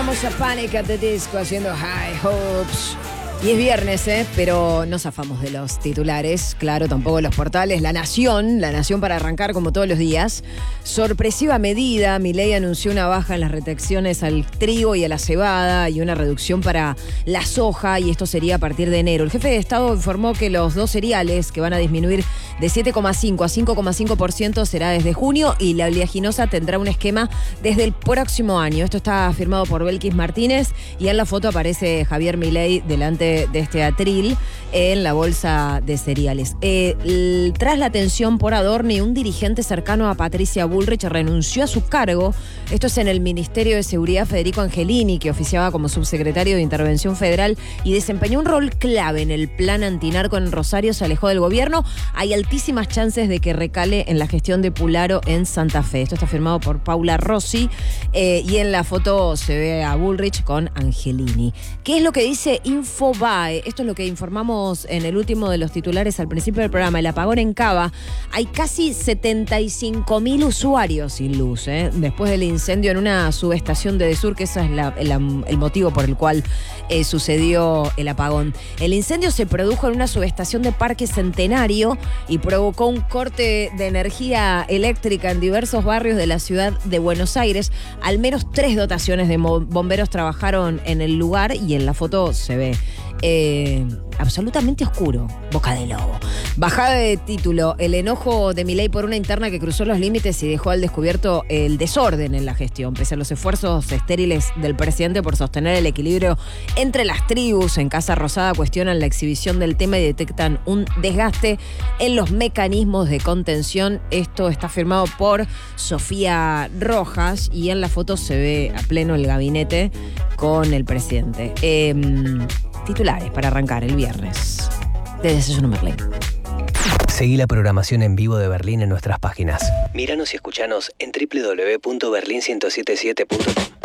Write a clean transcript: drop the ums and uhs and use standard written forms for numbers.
Escuchamos a Panic at the Disco haciendo High Hopes. Y es viernes, pero no zafamos de los titulares, claro, tampoco los portales. La Nación para arrancar como todos los días. Sorpresiva medida, Milei anunció una baja en las retenciones al trigo y a la cebada y una reducción para la soja, y esto sería a partir de enero. El jefe de Estado informó que los dos cereales, que van a disminuir de 7,5 a 5,5%, será desde junio, y la oleaginosa tendrá un esquema desde el próximo año. Esto está firmado por Belkis Martínez, y en la foto aparece Javier Milei delante de este atril en la bolsa de cereales. Tras la tensión por Adorni, un dirigente cercano a Patricia Bullrich renunció a su cargo. Esto es en el Ministerio de Seguridad. Federico Angelini, que oficiaba como subsecretario de Intervención Federal y desempeñó un rol clave en el plan antinarco en Rosario, se alejó del gobierno. Hay altísimas chances de que recale en la gestión de Pularo en Santa Fe. Esto está firmado por Paula Rossi, y en la foto se ve a Bullrich con Angelini. ¿Qué es lo que dice Infobae? Esto es lo que informamos en el último de los titulares al principio del programa. El apagón en Cava. Hay casi 75.000 usuarios sin luz, después del incendio en una subestación de Edesur, que ese es el motivo por el cual sucedió el apagón. El incendio se produjo en una subestación de Parque Centenario y provocó un corte de energía eléctrica en diversos barrios de la ciudad de Buenos Aires. Al menos 3 dotaciones de bomberos trabajaron en el lugar, y en la foto se ve absolutamente oscuro, boca de lobo. Bajada de título: el enojo de Milei por una interna que cruzó los límites y dejó al descubierto el desorden en la gestión. Pese a los esfuerzos estériles del presidente por sostener el equilibrio entre las tribus, en Casa Rosada cuestionan la exhibición del tema y detectan un desgaste en los mecanismos de contención. Esto está firmado por Sofía Rojas, y en la foto se ve a pleno el gabinete con el presidente. Titulares para arrancar el viernes de Desayuno Merlín. Seguí la programación en vivo de Berlín en nuestras páginas. Míranos y escuchanos en www.berlin1077.com.